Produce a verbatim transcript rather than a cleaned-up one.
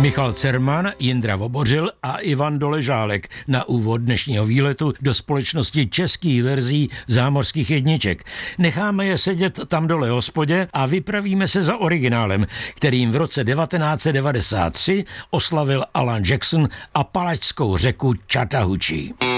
Michal Cerman, Jindra Vobořil a Ivan Doležálek na úvod dnešního výletu do společnosti českých verzí zámořských jedniček. Necháme je sedět tam dole v hospodě a vypravíme se za originálem, kterým v roce devatenáct set devadesát tři oslavil Alan Jackson Apalačskou řeku Chattahoochee.